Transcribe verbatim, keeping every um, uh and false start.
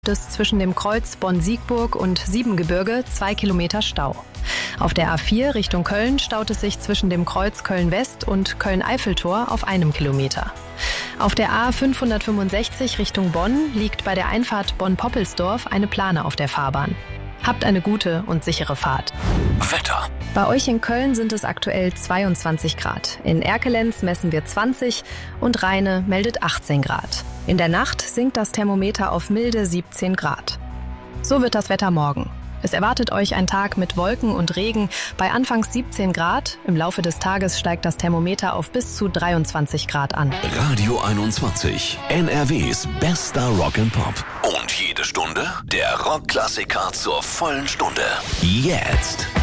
Es zwischen dem Kreuz Bonn-Siegburg und Siebengebirge zwei Kilometer Stau. Auf der A vier Richtung Köln staut es sich zwischen dem Kreuz Köln-West und Köln-Eiffeltor auf einem Kilometer. Auf der A fünfhundertfünfundsechzig Richtung Bonn liegt bei der Einfahrt Bonn-Poppelsdorf eine Plane auf der Fahrbahn. Habt eine gute und sichere Fahrt. Wetter. Bei euch in Köln sind es aktuell zweiundzwanzig Grad. In Erkelenz messen wir zwanzig und Rheine meldet achtzehn Grad. In der Nacht sinkt das Thermometer auf milde siebzehn Grad. So wird das Wetter morgen. Es erwartet euch ein Tag mit Wolken und Regen bei anfangs siebzehn Grad. Im Laufe des Tages steigt das Thermometer auf bis zu dreiundzwanzig Grad an. Radio einundzwanzig, N R Ws bester Rock and Pop. Und jede Stunde der Rockklassiker zur vollen Stunde. Jetzt.